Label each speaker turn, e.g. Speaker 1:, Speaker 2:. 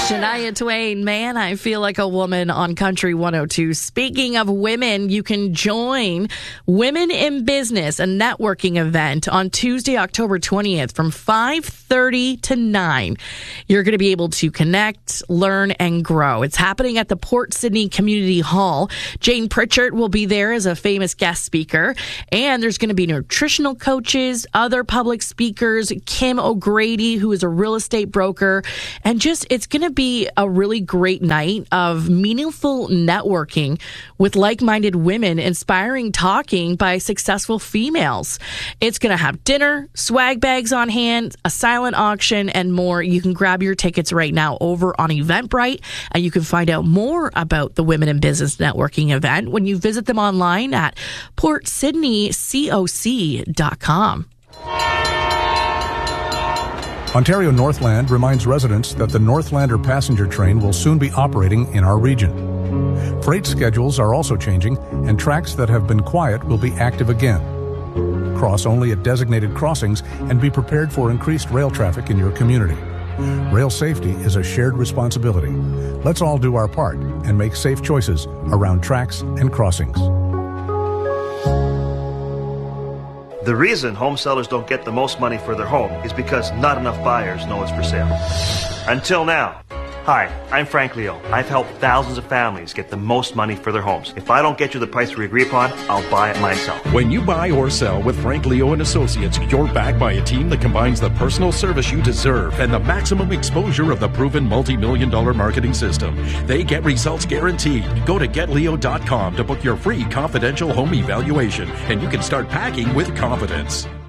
Speaker 1: Shania Twain, man, I feel like a woman on Country 102. Speaking of women, you can join Women in Business, a networking event on Tuesday, October 20th from 5:30 to 9. You're going to be able to connect, learn, and grow. It's happening at the Port Sydney Community Hall. Jane Pritchard will be there as a famous guest speaker. And there's going to be nutritional coaches, other public speakers, Kim O'Grady, who is a real estate broker. And just, it's going to be a really great night of meaningful networking with like-minded women, inspiring talking by successful females. It's going to have dinner, swag bags on hand, a silent auction, and more. You can grab your tickets right now over on Eventbrite, and you can find out more about the Women in Business Networking event when you visit them online at portsydneycoc.com.
Speaker 2: Ontario Northland reminds residents that the Northlander passenger train will soon be operating in our region. Freight schedules are also changing, and tracks that have been quiet will be active again. Cross only at designated crossings and be prepared for increased rail traffic in your community. Rail safety is a shared responsibility. Let's all do our part and make safe choices around tracks and crossings.
Speaker 3: The reason home sellers don't get the most money for their home is because not enough buyers know it's for sale. Until now. Hi, I'm Frank Leo. I've helped thousands of families get the most money for their homes. If I don't get you the price we agree upon, I'll buy it myself.
Speaker 4: When you buy or sell with Frank Leo and Associates, you're backed by a team that combines the personal service you deserve and the maximum exposure of the proven multi-million-dollar marketing system. They get results guaranteed. Go to GetLeo.com to book your free confidential home evaluation, and you can start packing with confidence.